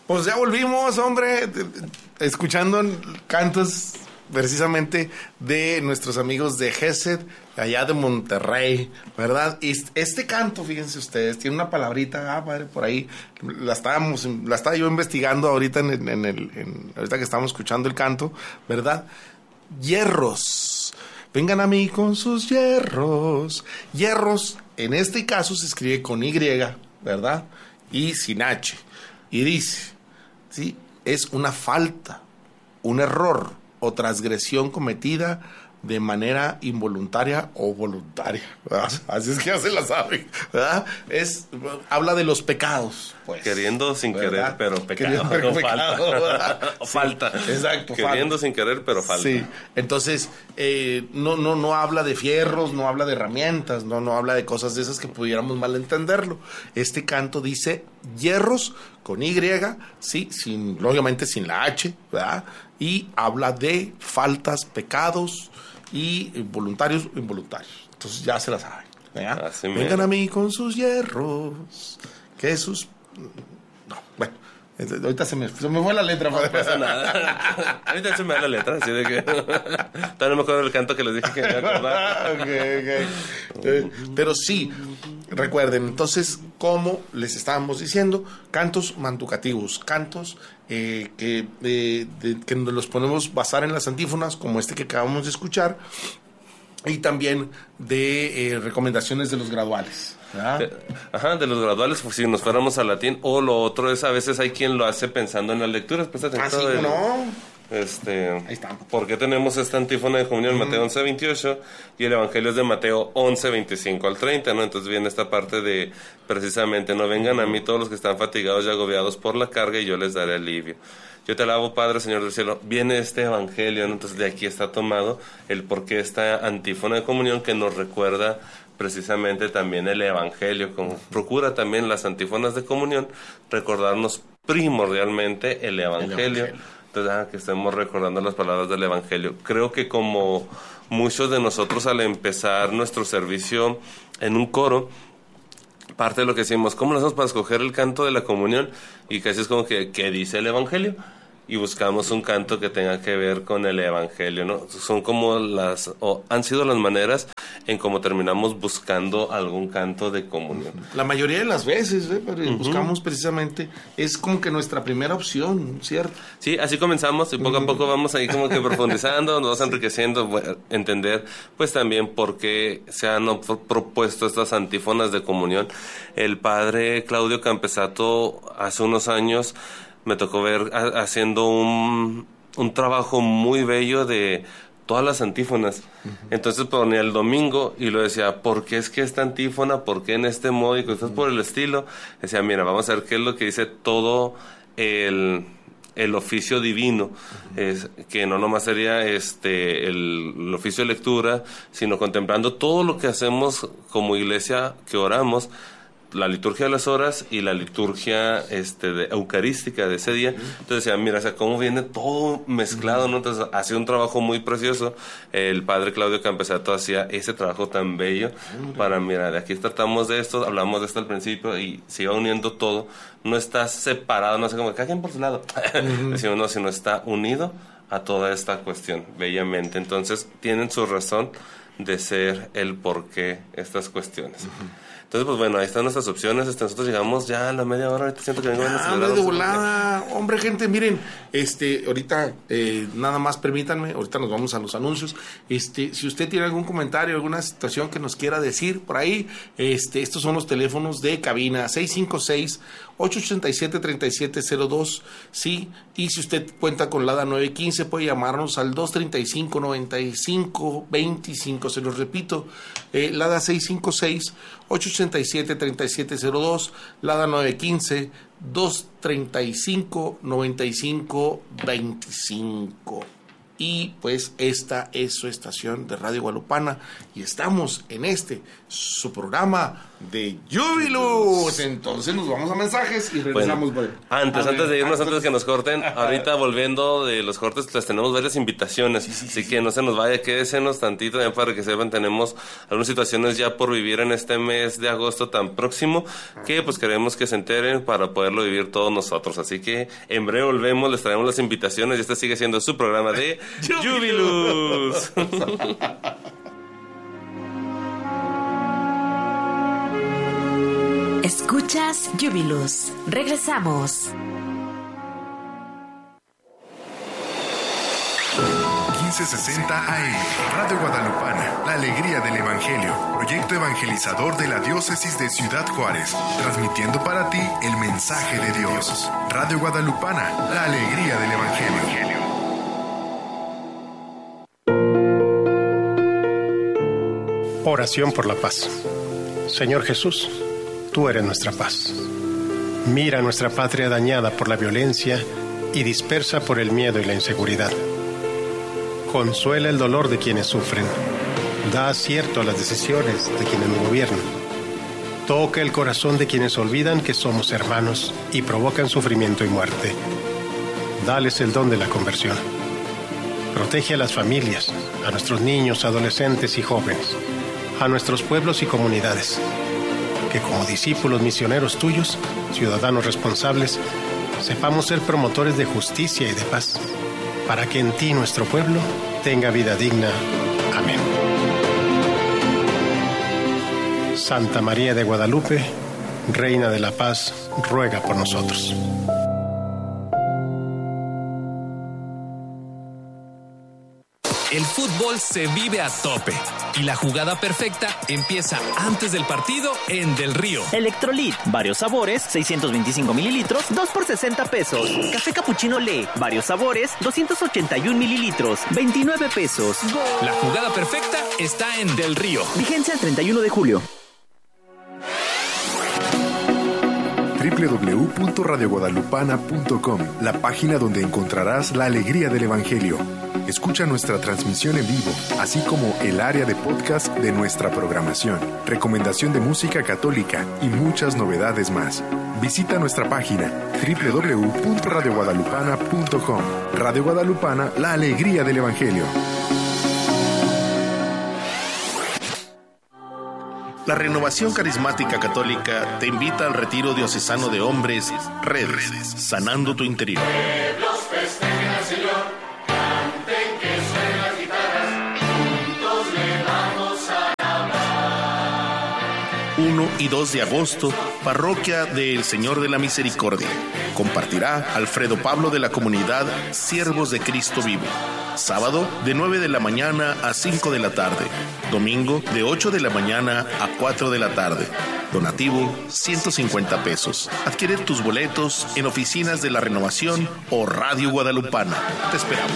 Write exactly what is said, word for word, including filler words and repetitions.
Pues ya volvimos, hombre, escuchando cantos precisamente de nuestros amigos de Gesed, allá de Monterrey, ¿verdad? Y este canto, fíjense ustedes, tiene una palabrita, ah, padre, por ahí, la estábamos, la estaba yo investigando ahorita en, en el, en, ahorita que estábamos escuchando el canto, ¿verdad? Hierros. Vengan a mí con sus hierros. Hierros, en este caso se escribe con Y, ¿verdad? Y sin H. Y dice, ¿sí? Es una falta, un error o transgresión cometida de manera involuntaria o voluntaria, ¿verdad? Así es que ya se la saben, ¿verdad? Es, habla de los pecados, pues. Queriendo sin ¿verdad? Querer, pero pecado. Queriendo, pero no pecado, falta. o sí, falta. Exacto. Queriendo falta. sin querer, pero falta. Sí, entonces, eh, no, no, no habla de fierros, no habla de herramientas, no, no habla de cosas de esas que pudiéramos malentenderlo. Este canto dice hierros con Y, sí, sin, obviamente sin la H, ¿verdad? Y habla de faltas, pecados y voluntarios o involuntarios. Entonces ya se la saben, ¿verdad? Vengan a mí con sus hierros, que sus... No, bueno, ahorita se me, se me fue la letra. No pasa nada. Ahorita se me da la letra, así de que... Todavía no me acuerdo del canto que les dije que me acordaba. okay, okay. Eh, pero sí, recuerden, entonces, como les estábamos diciendo, cantos mantucativos, cantos eh, que, eh, de, que los podemos basar en las antífonas, como este que acabamos de escuchar, y también de eh, recomendaciones de los graduales. De, ajá, de los graduales, pues, si nos fuéramos al latín, o lo otro es, a veces hay quien lo hace pensando en las lecturas. Pues, ah, sí, del, no. Este, Ahí está. ¿Por qué tenemos esta antífona de comunión? Uh-huh. Mateo once veintiocho y el Evangelio es de Mateo once veinticinco al treinta, ¿no? Entonces viene esta parte de, precisamente, no vengan a mí todos los que están fatigados y agobiados por la carga y yo les daré alivio. Yo te alabo, Padre, Señor del cielo. Viene este Evangelio, ¿no? Entonces de aquí está tomado el por qué esta antífona de comunión que nos recuerda precisamente también el Evangelio, como procura también las antífonas de comunión recordarnos primordialmente el Evangelio, el Evangelio. Entonces, ah, que estemos recordando las palabras del Evangelio. Creo que como muchos de nosotros al empezar nuestro servicio en un coro, parte de lo que decimos, ¿cómo lo hacemos para escoger el canto de la comunión? Y casi es como que, ¿qué dice el Evangelio? Y buscamos un canto que tenga que ver con el Evangelio, ¿no? Son como las, o han sido las maneras en cómo terminamos buscando algún canto de comunión. La mayoría de las veces, ¿eh? Pero uh-huh. buscamos precisamente, es como que nuestra primera opción, ¿cierto? Sí, así comenzamos y poco uh-huh. a poco vamos ahí como que profundizando, nos vamos enriqueciendo, bueno, entender pues también por qué se han op- propuesto estas antífonas de comunión. El padre Claudio Campesato hace unos años me tocó ver a, haciendo un, un trabajo muy bello de todas las antífonas. Uh-huh. Entonces ponía el domingo y lo decía, ¿por qué es que esta antífona? ¿Por qué en este modo? Y cosas uh-huh. por el estilo. Decía, mira, vamos a ver qué es lo que dice todo el, el oficio divino. Uh-huh. Es, que no nomás sería este el, el oficio de lectura, sino contemplando todo lo que hacemos como iglesia, que oramos, la liturgia de las horas y la liturgia este de eucarística de ese día. Entonces decía, mira, o sea, cómo viene todo mezclado, ¿no? Entonces hacía un trabajo muy precioso. El padre Claudio Campesato hacía ese trabajo tan bello para, mira, de aquí tratamos de esto, hablamos de esto al principio y se iba uniendo todo. No está separado, no sé, como que cada quien por su lado. Uh-huh. Decimos, no, sino está unido a toda esta cuestión, bellamente. Entonces tienen su razón de ser el porqué estas cuestiones. Uh-huh. Entonces, pues bueno, ahí están nuestras opciones. Este, nosotros llegamos ya a la media hora. Ahorita siento que vengo ah, de volada. Hombre, gente, miren, este, ahorita eh, nada más permítanme, ahorita nos vamos a los anuncios. Este, si usted tiene algún comentario, alguna situación que nos quiera decir por ahí, este, estos son los teléfonos de cabina: seis cinco seis, ocho ocho siete, tres siete cero dos, sí, y si usted cuenta con LADA nueve quince, puede llamarnos al dos treinta y cinco, noventa y cinco, veinticinco, se los repito, eh, LADA seis cinco seis, ocho ocho siete, tres siete cero dos, LADA nueve quince, dos treinta y cinco, noventa y cinco, veinticinco. Y pues esta es su estación de Radio Guadalupana y estamos en este, su programa de Jubilus. Entonces nos vamos a mensajes y regresamos. Bueno, antes, A antes ver, de irnos, antes- antes de que nos corten, ahorita volviendo de los cortes, les tenemos varias invitaciones, Sí, sí, así sí, que sí. no se nos vaya, quédesenos tantito también para que sepan, tenemos algunas situaciones ya por vivir en este mes de agosto tan próximo, que pues queremos que se enteren para poderlo vivir todos nosotros, así que en breve volvemos, les traemos las invitaciones y este sigue siendo su programa de Jubilus. Escuchas Jubilus. Regresamos. quince sesenta A M, Radio Guadalupana, la alegría del Evangelio, proyecto evangelizador de la diócesis de Ciudad Juárez, transmitiendo para ti el mensaje de Dios. Radio Guadalupana, la alegría del Evangelio. Oración por la paz. Señor Jesús, tú eres nuestra paz. Mira nuestra patria dañada por la violencia y dispersa por el miedo y la inseguridad. Consuela el dolor de quienes sufren. Da acierto a las decisiones de quienes nos gobiernan. Toca el corazón de quienes olvidan que somos hermanos y provocan sufrimiento y muerte. Dales el don de la conversión. Protege a las familias, a nuestros niños, adolescentes y jóvenes, a nuestros pueblos y comunidades. Que como discípulos misioneros tuyos, ciudadanos responsables, sepamos ser promotores de justicia y de paz, para que en ti nuestro pueblo tenga vida digna. Amén. Santa María de Guadalupe, Reina de la Paz, ruega por nosotros. El fútbol se vive a tope y la jugada perfecta empieza antes del partido en Del Río. Electrolit, varios sabores, seiscientos veinticinco mililitros, dos por sesenta pesos. Café Capuchino Le, varios sabores, doscientos ochenta y un mililitros, veintinueve pesos. La jugada perfecta está en Del Río. Vigencia el treinta y uno de julio. doble u doble u doble u punto radio guadalupana punto com, la página donde encontrarás la alegría del Evangelio. Escucha nuestra transmisión en vivo, así como el área de podcast de nuestra programación, recomendación de música católica y muchas novedades más. Visita nuestra página doble u doble u doble u punto radio guadalupana punto com. Radio Guadalupana, la alegría del Evangelio. La Renovación Carismática Católica te invita al retiro diocesano de hombres, Redes, sanando tu interior. uno y dos de agosto, Parroquia del Señor de la Misericordia. Compartirá Alfredo Pablo de la comunidad Siervos de Cristo Vivo. Sábado de nueve de la mañana a cinco de la tarde. Domingo de ocho de la mañana a cuatro de la tarde. Donativo ciento cincuenta pesos. Adquiere tus boletos en oficinas de la Renovación o Radio Guadalupana. Te esperamos.